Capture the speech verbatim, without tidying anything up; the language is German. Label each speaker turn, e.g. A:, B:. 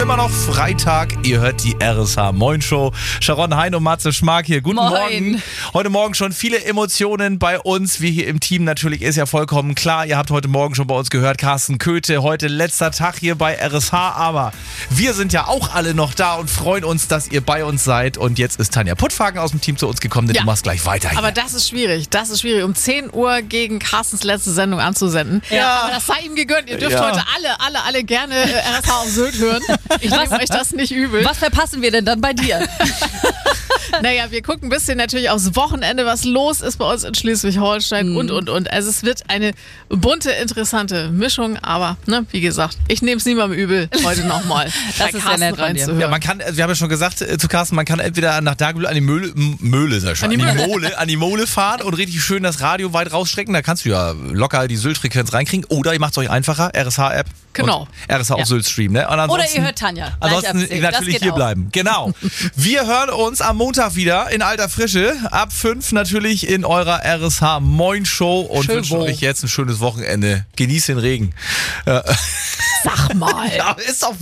A: immer noch Freitag. Ihr hört die R S H Moin Show. Sharon Hein und Matze Schmark hier. Guten
B: Moin.
A: Morgen. Heute Morgen schon viele Emotionen bei uns. Wir hier im Team natürlich ist ja vollkommen klar. Ihr habt heute Morgen schon bei uns gehört, Carsten Köthe. Heute letzter Tag hier bei R S H. Aber wir sind ja auch alle noch da und freuen uns, dass ihr bei uns seid. Und jetzt ist Tanja Puttfagen aus dem Team zu uns gekommen, denn
B: Ja.
A: du machst gleich weiter hier.
C: Aber das ist schwierig. Das ist schwierig, um zehn Uhr gegen Carstens letzte Sendung anzusenden.
A: Ja.
C: Aber das sei ihm gegönnt. Ihr dürft
A: Ja.
C: heute alle, alle, alle gerne äh, R S H auf Sylt hören. Ich nehme euch das nicht übel.
B: Was verpassen wir denn dann bei dir?
C: Naja, wir gucken ein bisschen natürlich aufs Wochenende, was los ist bei uns in Schleswig-Holstein
B: Mhm.
C: und, und, und. Also es wird eine bunte, interessante Mischung. Aber, ne, wie gesagt, ich nehme es niemandem übel, heute nochmal
B: Das
C: bei
B: ist
C: Carsten
B: ja nett von dir.
C: reinzuhören.
A: Ja, man kann, wir haben ja schon gesagt äh, zu Carsten, man kann entweder nach Dagebüll an die Möhle, M- Möhle, sag ich schon,
C: An die
A: an die
C: Möhle.
A: Mole, an die Mole fahren und richtig schön das Radio weit rausstrecken. Da kannst du ja locker die Sylt-Frequenz reinkriegen. Oder ihr macht es euch einfacher, R S H-App.
C: Genau.
A: Und R S H auf
B: Ja.
A: Sylt streamen. Ne? Und
B: Oder
A: ansonsten,
B: ihr hört Tanja. Gleich
A: Ansonsten
B: ab zehn. Das
A: natürlich
B: geht
A: hier
B: auch.
A: bleiben. Genau. Wir hören uns am Montag wieder in alter Frische. Ab fünf natürlich in eurer R S H Moin Show und
C: Schön
A: wünschen
C: wo.
A: euch jetzt ein schönes Wochenende. Genießt den Regen. Äh,
C: Sag mal.
A: ja, ist doch